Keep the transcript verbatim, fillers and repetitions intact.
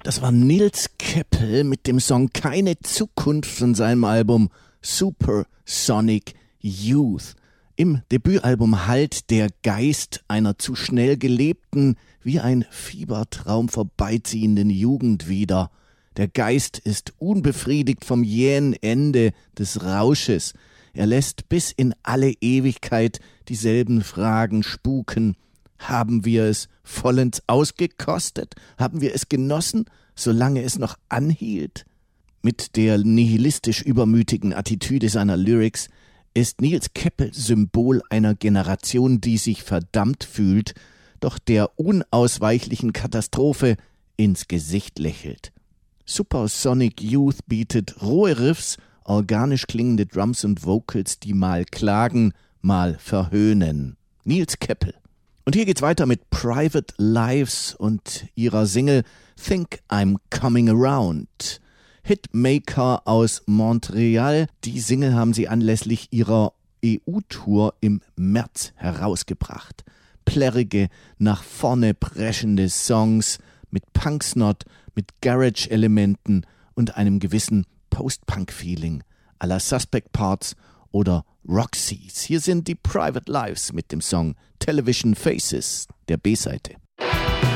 Das war Nils Keppel mit dem Song Keine Zukunft von seinem Album Supersonic Youth. Im Debütalbum hallt der Geist einer zu schnell gelebten, wie ein Fiebertraum vorbeiziehenden Jugend wieder. Der Geist ist unbefriedigt vom jähen Ende des Rausches. Er lässt bis in alle Ewigkeit dieselben Fragen spuken. Haben wir es vollends ausgekostet? Haben wir es genossen, solange es noch anhielt? Mit der nihilistisch übermütigen Attitüde seiner Lyrics ist Nils Keppel Symbol einer Generation, die sich verdammt fühlt, doch der unausweichlichen Katastrophe ins Gesicht lächelt. Supersonic Youth bietet rohe Riffs, organisch klingende Drums und Vocals, die mal klagen, mal verhöhnen. Nils Keppel. Und hier geht's weiter mit Private Lives und ihrer Single Think I'm Coming Around. Hitmaker aus Montreal. Die Single haben sie anlässlich ihrer E U-Tour im März herausgebracht. Plärrige, nach vorne preschende Songs mit Punksnot, mit Garage-Elementen und einem gewissen Post-Punk-Feeling à la Suspect Parts oder Roxy's. Hier sind die Private Lives mit dem Song Television Faces, der B-Seite.